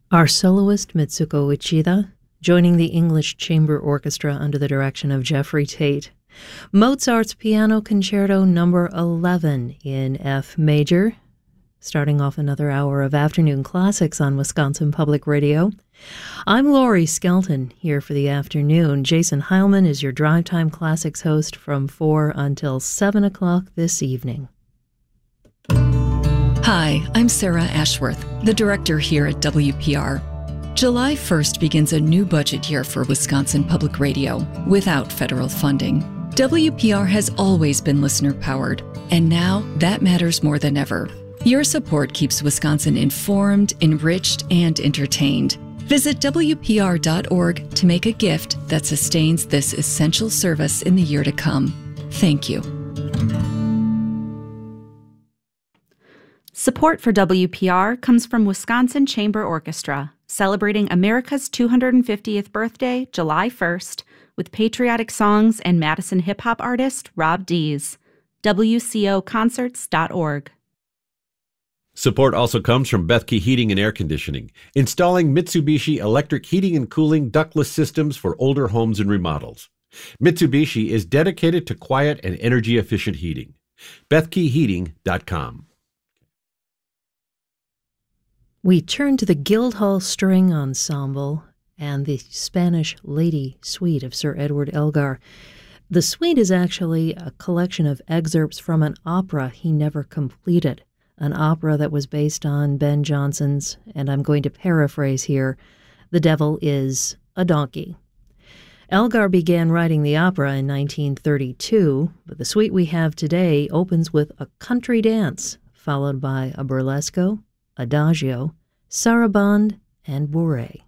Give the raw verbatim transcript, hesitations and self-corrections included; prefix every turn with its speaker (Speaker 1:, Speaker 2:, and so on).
Speaker 1: Our soloist Mitsuko Uchida, joining the English Chamber Orchestra under the direction of Jeffrey Tate. Mozart's Piano Concerto number eleven in F major, starting off another hour of afternoon classics on Wisconsin Public Radio. I'm Laurie Skelton, here for the afternoon. Jason Heilman is your Drive Time Classics host from four until seven o'clock this evening.
Speaker 2: Hi, I'm Sarah Ashworth, the director here at W P R. July first begins a new budget year for Wisconsin Public Radio without federal funding. W P R has always been listener-powered, and now that matters more than ever. Your support keeps Wisconsin informed, enriched, and entertained. Visit W P R dot org to make a gift that sustains this essential service in the year to come. Thank you.
Speaker 3: Support for W P R comes from Wisconsin Chamber Orchestra, celebrating America's two hundred fiftieth birthday, July first, with patriotic songs and Madison hip-hop artist Rob Dees. W C O concerts dot org.
Speaker 4: Support also comes from Bethke Heating and Air Conditioning, installing Mitsubishi electric heating and cooling ductless systems for older homes and remodels. Mitsubishi is dedicated to quiet and energy-efficient heating. Bethke Heating dot com.
Speaker 1: We turn to the Guildhall String Ensemble and the Spanish Lady Suite of Sir Edward Elgar. The suite is actually a collection of excerpts from an opera he never completed, an opera that was based on Ben Jonson's, and I'm going to paraphrase here, The Devil is a Donkey. Elgar began writing the opera in nineteen thirty-two, but the suite we have today opens with a country dance, followed by a burlesco, adagio, sarabande, and bourrée.